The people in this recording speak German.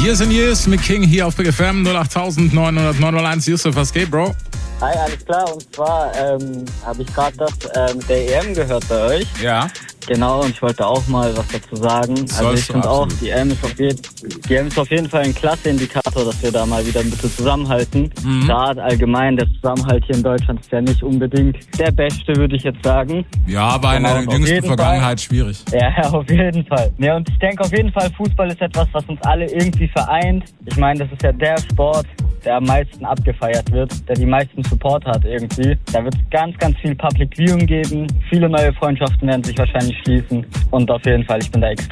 Years and Years mit King hier auf Big FM 08901. Yusuf, was geht, Bro? Hi, alles klar. Und zwar habe ich gerade das mit der EM gehört bei euch. Ja. Genau, und ich wollte auch mal was dazu sagen. Also ich finde auch, die EM ist auf jeden Fall ein klasse Indikator, dass wir da mal wieder ein bisschen zusammenhalten. Gerade allgemein, der Zusammenhalt hier in Deutschland ist ja nicht unbedingt der beste, würde ich jetzt sagen. Ja, aber in der jüngsten Vergangenheit schwierig. Ja, auf jeden Fall. Ja, und ich denke auf jeden Fall, Fußball ist etwas, was uns alle irgendwie vereint. Ich meine, das ist ja der Sport, der am meisten abgefeiert wird, der die meisten Support hat irgendwie. Da wird es ganz, ganz viel Public Viewing geben. Viele neue Freundschaften werden sich wahrscheinlich schließen. Und auf jeden Fall, ich bin da extrem